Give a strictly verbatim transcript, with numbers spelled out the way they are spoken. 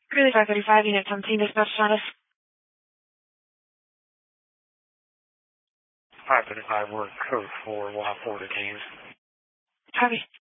Cruise five thirty-five, Unit seventeen, dispatch status. five thirty-five, we're code four, Y four detained. Copy.